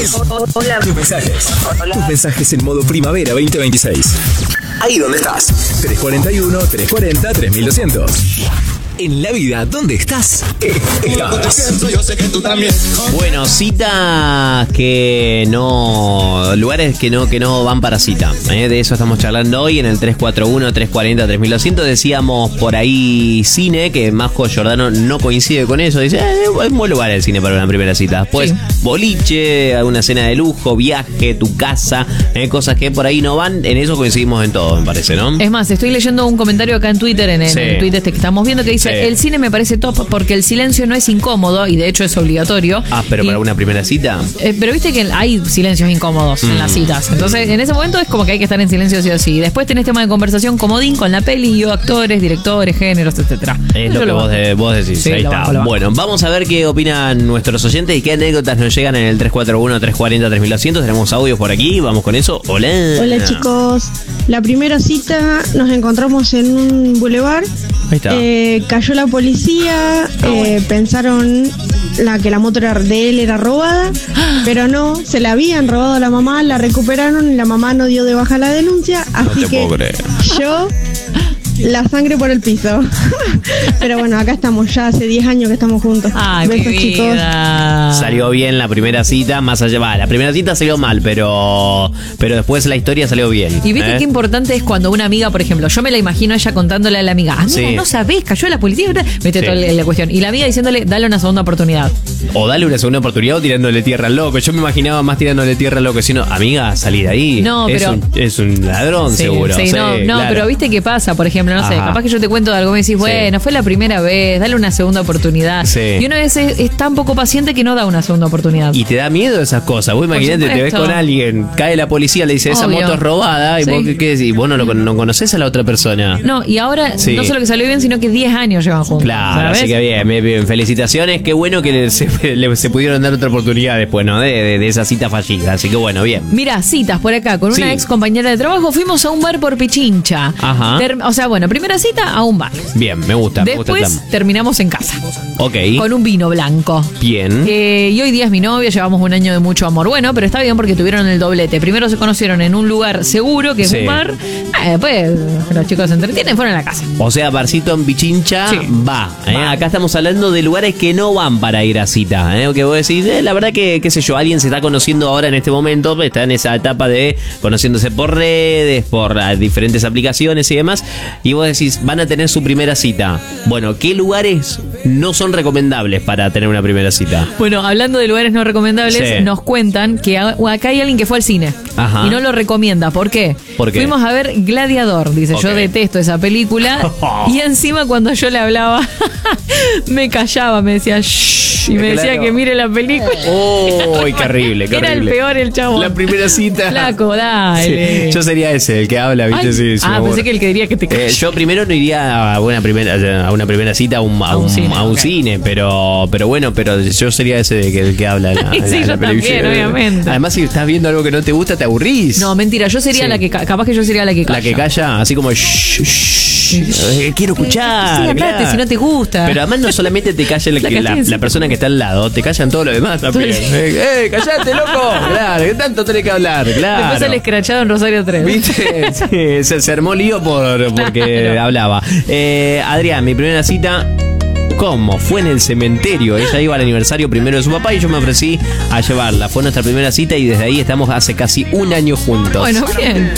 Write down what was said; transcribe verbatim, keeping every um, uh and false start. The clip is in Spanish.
mensajes. Hola. Tus mensajes. Hola. Tus mensajes en modo primavera veinte veintiséis. Ahí donde estás. tres cuarenta y uno, tres cuarenta, tres mil doscientos. En la vida, ¿dónde estás? Estás. Yo sé que tú también. Bueno, citas que no... Lugares que no que no van para cita. ¿eh? De eso estamos charlando hoy en el tres cuatro uno, tres cuarenta, tres mil doscientos. Decíamos por ahí cine, que Majo Giordano no coincide con eso. Dice, eh, es un buen lugar el cine para una primera cita. Después, sí. Boliche, alguna cena de lujo, viaje, tu casa, eh, cosas que por ahí no van. En eso coincidimos en todo, me parece, ¿no? Es más, estoy leyendo un comentario acá en Twitter, en el, Sí. en el tweet este que estamos viendo, que dice, Sí. el cine me parece top porque el silencio no es incómodo y de hecho es obligatorio. Ah, pero Y- para una primera cita. Eh, pero viste que hay silencios incómodos Mm. en las citas. Entonces, en ese momento es como que hay que estar en silencio sí o sí. Después tenés tema de conversación comodín con la peli y actores, directores, géneros, etcétera. Es Yo lo que lo vos, banco. de- vos decís. Sí, Ahí lo está. banco, lo banco. Bueno, vamos a ver qué opinan nuestros oyentes y qué anécdotas nos llegan en el tres cuatro uno, tres cuarenta, tres mil doscientos. Tenemos audios por aquí. Vamos con eso. Hola. Hola chicos, la primera cita nos encontramos en un bulevar, Ahí está. eh, cayó la policía, eh, pensaron la que la moto era de él era robada, pero no, se la habían robado a la mamá, la recuperaron y la mamá no dio de baja la denuncia, así te que puedo creer. yo la sangre por el piso. Pero bueno, acá estamos, ya hace diez años que estamos juntos. Ay, Besos mi chicos. vida. Salió bien la primera cita, más allá. Va, la primera cita salió mal, pero pero después la historia salió bien. Y viste ¿eh? qué importante es cuando una amiga, por ejemplo, yo me la imagino a ella contándole a la amiga, amiga, Sí. no sabés, cayó la policía, ¿verdad? Viste Sí. toda la, la cuestión. Y la amiga diciéndole, dale una segunda oportunidad. O dale una segunda oportunidad o tirándole tierra al loco. Yo me imaginaba más tirándole tierra al loco, sino, amiga, salí de ahí. No, es pero- Un, es un ladrón, Sí, seguro. sí, Sí, no, no, claro. pero viste qué pasa, por ejemplo, no sé, Ajá. capaz que yo te cuento algo, me decís, bueno, fue la primera vez, dale una segunda oportunidad. Sí. Y uno a veces es tan poco paciente que no da una segunda oportunidad. Y te da miedo esas cosas. Vos imaginate, te ves supuesto. con alguien, cae la policía, le dice, esa Obvio. moto es robada, y Sí. vos qué, qué decís, vos no, lo, no conocés a la otra persona. No, y ahora Sí. no solo que salió bien, sino que diez años llevan juntos. Claro, ¿sabes? así que bien, bien, bien. Felicitaciones, qué bueno que le- se, le- se pudieron dar otra oportunidad después, ¿no? De, de- de esa cita fallida, así que bueno, bien. Mira, citas por acá con una Sí. ex compañera de trabajo, fuimos a un bar por Pichincha. Ajá. Ter- o sea, bueno, primera cita a un bar. Bien, me gusta, me gusta el Después plan. terminamos en casa Ok, con un vino blanco. bien. Eh, y hoy día es mi novia, llevamos un año de mucho amor. Bueno, pero está bien porque tuvieron el doblete. Primero se conocieron en un lugar seguro, que es Sí. un bar. Ah, después los chicos se entretienen, fueron a la casa. O sea, barcito en Pichincha Sí. va, ¿eh? Acá estamos hablando de lugares que no van para ir a cita, ¿eh? Que vos decís, eh, la verdad que, qué sé yo, alguien se está conociendo ahora en este momento, está en esa etapa de conociéndose por redes, por ah, diferentes aplicaciones y demás, y vos decís, van a tener su primera cita. Bueno, ¿qué lugares no son recomendables para tener una primera cita? Bueno, hablando de lugares no recomendables, Sí. nos cuentan que a- acá hay alguien que fue al cine Ajá. y no lo recomienda. ¿Por qué? ¿Por qué? Fuimos a ver Gladiador. Dice, Ok. yo detesto esa película. Y encima cuando yo le hablaba, me callaba, me decía, shh, y me decía Claro. que mire la película. ¡Oh, qué horrible! Qué Era el horrible. peor el chavo. La primera cita. Flaco, dale. Sí, yo sería ese, el que habla, ¿viste? Ay, Sí, sí, ah, me aburre. pensé que el que diría que te Eh, calles. yo primero no iría a una primera a una primera cita a un, a A un un, cine, a un ok. cine, pero pero bueno, pero yo sería ese de que, el que habla. La, Sí, la- yo la también, película. obviamente. Además, si estás viendo algo que no te gusta, te aburrís. No, mentira, yo sería Sí. la que, ca- capaz que yo sería la que calla. La que calla, así como shh, shh, eh, quiero escuchar. Sí, andate, claro. si no te gusta. Pero además no solamente te calla la, La que- que la- estoy la persona que está al lado, te callan todo lo demás también. Sí. Eh, eh, callate, loco. Claro, ¿qué tanto tenés que hablar? Claro. Después el escrachado en Rosario tres. ¿Viste? Sí, se, se armó lío por, porque Claro. hablaba. Eh, Adrián, mi primera cita, ¿cómo? Fue en el cementerio. Ella iba al aniversario primero de su papá y yo me ofrecí a llevarla. Fue nuestra primera cita y desde ahí estamos hace casi un año juntos. Bueno, bien.